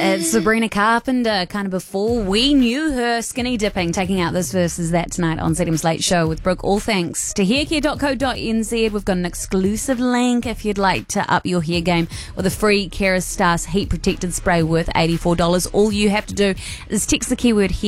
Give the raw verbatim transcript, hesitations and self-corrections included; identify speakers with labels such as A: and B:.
A: It's Sabrina Carpenter, kind of before we knew her, skinny dipping, taking out this versus that tonight on Z M's Late Show with Brooke. All thanks to haircare dot co dot n z. We've got an exclusive link if you'd like to up your hair game with a free Kerastase heat protected spray worth eighty-four dollars. All you have to do is text the keyword hair